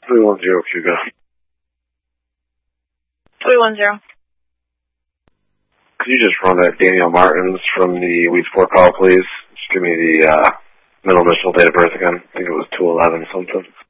310 Cuba. 310. Could you just run that Daniel Martins from the Weedsport call, please? Just give me the middle initial date of birth again. I think it was 211 something.